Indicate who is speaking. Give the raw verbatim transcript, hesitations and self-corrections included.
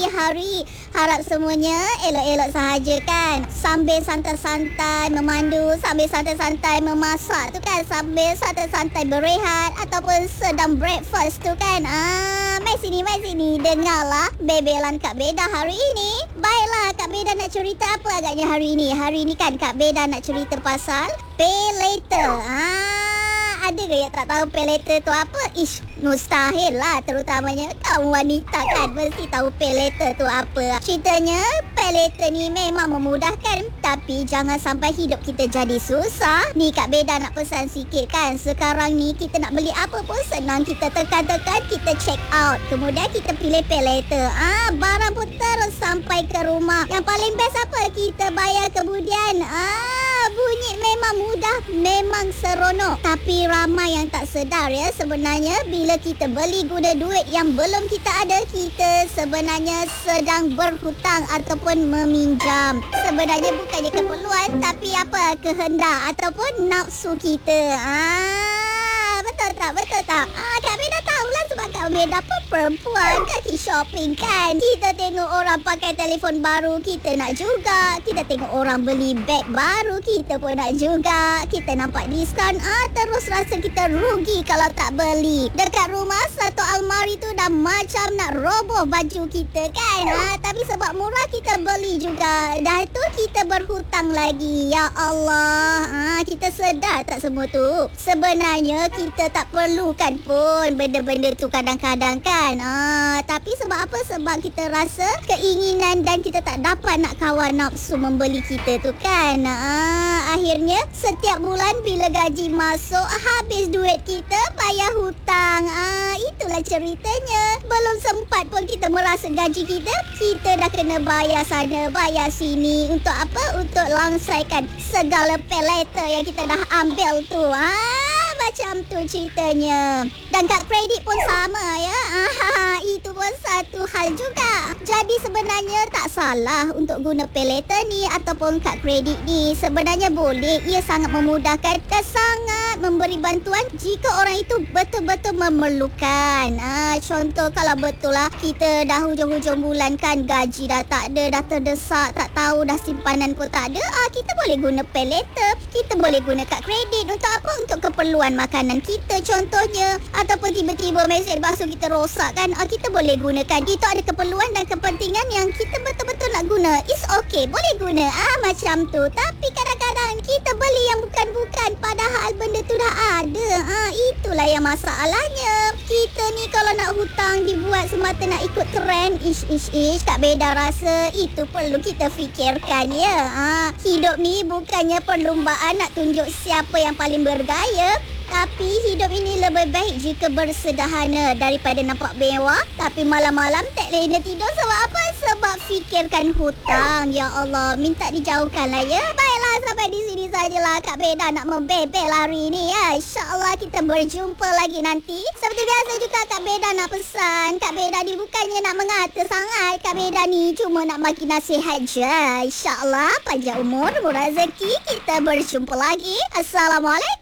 Speaker 1: Hari harap semuanya elok-elok sahaja kan. Sambil santai-santai memandu, sambil santai-santai memasak tu kan, sambil santai-santai berehat ataupun sedang breakfast tu kan. Ah, mai sini, mai sini. Dengarlah bebelan Kak Beda hari ini. Baiklah, Kak Beda nak cerita apa agaknya hari ini? Hari ini kan Kak Beda nak cerita pasal pay later. Ah, ada ke yang tak tahu pay later tu apa? Ish, mustahil lah, terutamanya kaum wanita kan mesti tahu pay later tu apa. Ceritanya pay later ni memang memudahkan, tapi jangan sampai hidup kita jadi susah. Ni Kak Beda nak pesan sikit kan. Sekarang ni kita nak beli apa pun senang, kita tekan-tekan, kita check out, kemudian kita pilih pay later. Ah, barang pun terus sampai ke rumah. Yang paling best apa? Kita bayar kemudian. Ah, bunyi memang mudah, memang seronok. Tapi ramai yang tak sedar ya, sebenarnya bila kita beli guna duit yang belum kita ada, kita sebenarnya sedang berhutang ataupun meminjam. Sebenarnya bukannya keperluan, tapi apa? Kehendak ataupun nafsu kita. Ah, betul tak? Betul tak? Ah, Kak Beda tahulah sebab Kak Beda pun perempuan, kaki shopping kan. Kita tengok orang pakai telefon baru, kita nak juga. Kita tengok orang beli beg baru, kita pun nak juga. Kita nampak diskaun, ah terus rasa kita rugi kalau tak beli. Dekat rumah satu almari tu dah macam nak roboh baju kita kan. Ah, tapi sebab murah kita beli juga. Dah tu kita berhutang lagi. Ya Allah, ah kita sedar tak semua tu? Sebenarnya kita tak perlukan pun benda-benda tu kadang-kadang kan. Ah, tapi sebab apa? Sebab kita rasa keinginan dan kita tak dapat nak kawal nafsu membeli kita tu kan. Ah, akhirnya setiap bulan bila gaji masuk, habis duit kita payah hutang. Ah, itulah ceritanya. Belum sempat pun kita merasa gaji kita, kita dah kena bayar sana, bayar sini. Untuk apa? Untuk langsaikan segala pay later yang kita dah ambil tu. Ah, macam tu ceritanya. Dan kad kredit pun sama ya. Ah, itu pun satu hal juga. Jadi sebenarnya tak salah untuk guna pay later ni ataupun kad kredit ni. Sebenarnya boleh. Ia sangat memudahkan dan sangat memberi bantuan jika orang itu betul-betul memerlukan. Ah, contoh kalau betul lah kita dah hujung-hujung bulan kan, gaji dah tak ada, dah terdesak, tak tahu dah simpanan pun tak ada. Ah, kita boleh guna pay later. Kita boleh guna kad kredit untuk apa? Untuk keperluan makanan kita contohnya, ataupun tiba-tiba mesej basuh kita rosak kan. Ah, kita boleh gunakan. Itu ada keperluan dan kepentingan yang kita betul-betul nak guna. It's okay, boleh guna. Ah, macam tu. Tapi kadang-kadang kita beli yang bukan-bukan padahal benda tu dah ada. Ah, itulah yang masalahnya. Kita ni kalau nak hutang dibuat semata nak ikut trend, ish ish ish, Kak Beda rasa itu perlu kita fikirkan ya. Ah, hidup ni bukannya perlumbaan nak tunjuk siapa yang paling bergaya. Tapi hidup ini lebih baik jika bersederhana daripada nampak mewah tapi malam-malam tak lena tidur. Sebab apa? Sebab fikirkan hutang. Ya Allah, minta dijauhkan lah ya. Baiklah, sampai di sini sajalah Kak Beda nak membebel hari ini ya. InsyaAllah kita berjumpa lagi nanti. Seperti biasa juga Kak Beda nak pesan, Kak Beda ni bukannya nak mengata sangat. Kak Beda ni cuma nak bagi nasihat je. InsyaAllah panjang umur, murah rezeki. Kita berjumpa lagi. Assalamualaikum.